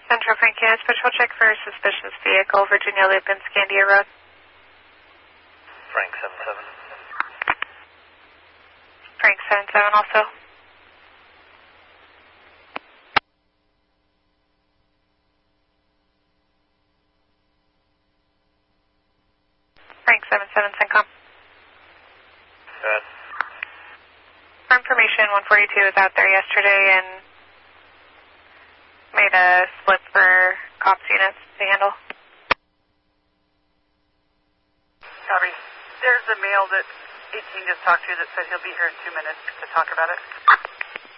Central Frank Unit Special check for a suspicious vehicle, Virginia Loop and Scandia Road. Frank 77. Frank 77 also. Frank 77 CENTCOM. Good. For information, 142 was out there yesterday and made a slip for cops units to handle. Copy. There's a male that 18 just talked to that said he'll be here in 2 minutes to talk about it.